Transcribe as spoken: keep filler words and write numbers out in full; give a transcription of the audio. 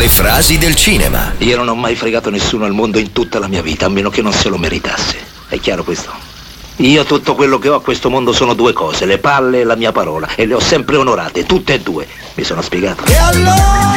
frasi del cinema. Io non ho mai fregato nessuno al mondo in tutta la mia vita, a meno che non se lo meritasse. È chiaro questo? Io tutto quello che ho a questo mondo sono due cose, le palle e la mia parola, e le ho sempre onorate, tutte e due. Mi sono spiegato? E allora